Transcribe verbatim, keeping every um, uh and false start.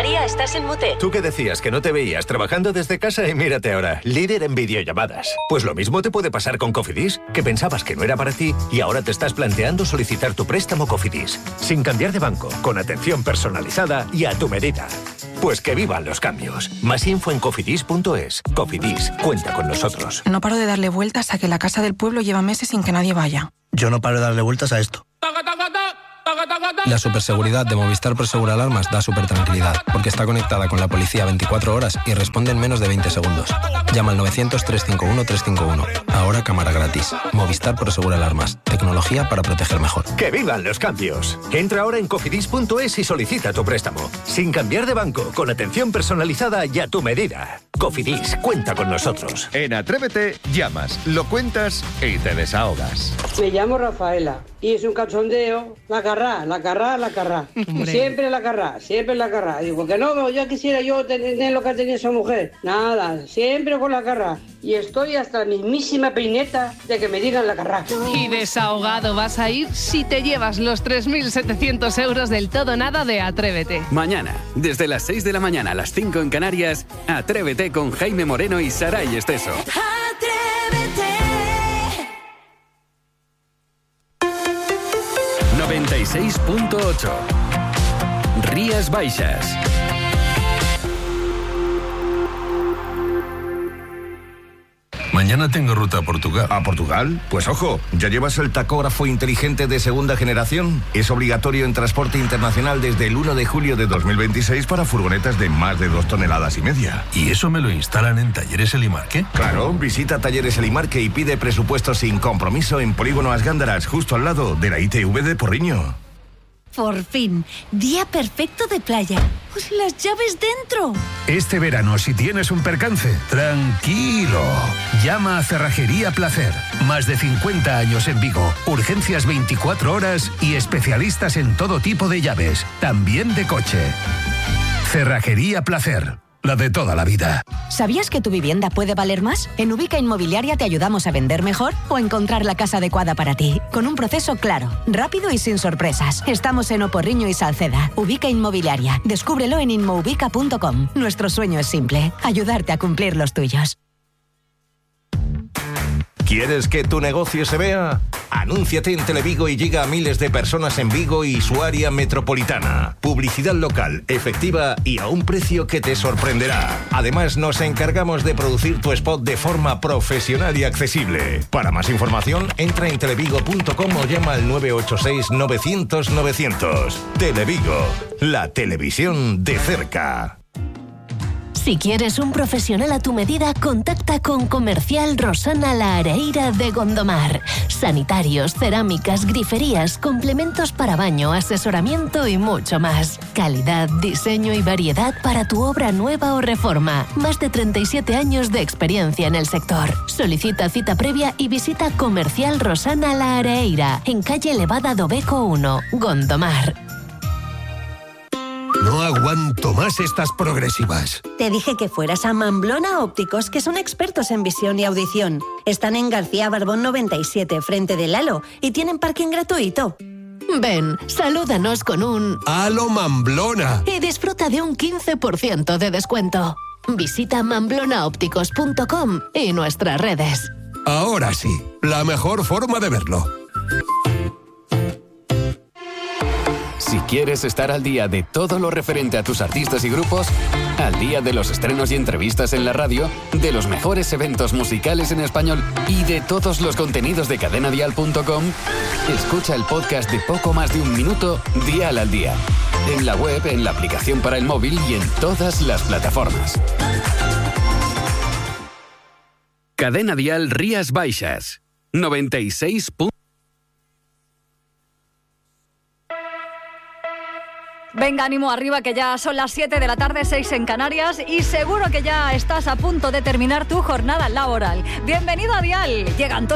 María, estás en mute. ¿Tú qué decías? Que no te veías trabajando desde casa y mírate ahora, líder en videollamadas. Pues lo mismo te puede pasar con Cofidis, que pensabas que no era para ti y ahora te estás planteando solicitar tu préstamo Cofidis. Sin cambiar de banco, con atención personalizada y a tu medida. Pues que vivan los cambios. Más info en cofidis punto es. Cofidis, cuenta con nosotros. No paro de darle vueltas a que la casa del pueblo lleva meses sin que nadie vaya. Yo no paro de darle vueltas a esto. La superseguridad de Movistar Prosegur Alarmas da súper tranquilidad, porque está conectada con la policía veinticuatro horas y responde en menos de veinte segundos. Llama al novecientos, trescientos cincuenta y uno, trescientos cincuenta y uno. Ahora cámara gratis. Movistar Prosegur Alarmas. Tecnología para proteger mejor. ¡Que vivan los cambios! Entra ahora en cofidis punto es y solicita tu préstamo. Sin cambiar de banco, con atención personalizada y a tu medida. Cofidis, cuenta con nosotros. En Atrévete, llamas, lo cuentas y te desahogas. Me llamo Rafaela y es un cachondeo. La carrá, la carrá, la carrá. Siempre la carrá, siempre la carrá. Digo, que no, yo quisiera yo tener lo que ha tenido esa mujer. Nada, siempre con la carrá. Y estoy hasta la mismísima peineta de que me digan la carrá. Y desahogado vas a ir si te llevas los tres mil setecientos euros del todo nada de Atrévete. Mañana, desde las seis de la mañana a las cinco en Canarias, Atrévete con Jaime Moreno y Saray Esteso. Atrévete. noventa y seis punto ocho. Rías Baixas. Mañana tengo ruta a Portugal. ¿A Portugal? Pues ojo, ¿ya llevas el tacógrafo inteligente de segunda generación? Es obligatorio en transporte internacional desde el uno de julio de dos mil veintiséis para furgonetas de más de dos toneladas y media. ¿Y eso me lo instalan en Talleres Elimarque? Claro, visita Talleres Elimarque y pide presupuesto sin compromiso en Polígono As Gándaras, justo al lado de la I T V de Porriño. Por fin, día perfecto de playa. Pues las llaves dentro. Este verano, si tienes un percance, tranquilo. Llama a Cerrajería Placer. Más de cincuenta años en Vigo. Urgencias veinticuatro horas y especialistas en todo tipo de llaves. También de coche. Cerrajería Placer. La de toda la vida. ¿Sabías que tu vivienda puede valer más? En Ubica Inmobiliaria te ayudamos a vender mejor o a encontrar la casa adecuada para ti. Con un proceso claro, rápido y sin sorpresas. Estamos en Oporriño y Salceda. Ubica Inmobiliaria. Descúbrelo en inmoubica punto com. Nuestro sueño es simple. Ayudarte a cumplir los tuyos. ¿Quieres que tu negocio se vea? Anúnciate en Televigo y llega a miles de personas en Vigo y su área metropolitana. Publicidad local, efectiva y a un precio que te sorprenderá. Además, nos encargamos de producir tu spot de forma profesional y accesible. Para más información, entra en televigo punto com o llama al nueve ocho seis, novecientos, novecientos. Televigo, la televisión de cerca. Si quieres un profesional a tu medida, contacta con Comercial Rosana La Areira de Gondomar. Sanitarios, cerámicas, griferías, complementos para baño, asesoramiento y mucho más. Calidad, diseño y variedad para tu obra nueva o reforma. Más de treinta y siete años de experiencia en el sector. Solicita cita previa y visita Comercial Rosana La Areira, en calle Elevada do Beco uno, Gondomar. No aguanto más estas progresivas. Te dije que fueras a Mamblona Ópticos, que son expertos en visión y audición. Están en García Barbón noventa y siete, frente del Halo, y tienen parking gratuito. Ven, salúdanos con un ¡Halo Mamblona! Y disfruta de un quince por ciento de descuento. Visita mamblona ópticos punto com y nuestras redes. Ahora sí, la mejor forma de verlo. Si quieres estar al día de todo lo referente a tus artistas y grupos, al día de los estrenos y entrevistas en la radio, de los mejores eventos musicales en español y de todos los contenidos de cadena dial punto com, escucha el podcast de Poco Más de un Minuto, Dial al Día. En la web, en la aplicación para el móvil y en todas las plataformas. Cadena Dial Rías Baixas, noventa y seis. Venga, ánimo arriba, que ya son las siete de la tarde, seis en Canarias, y seguro que ya estás a punto de terminar tu jornada laboral. Bienvenido a Dial. Llega Antonio.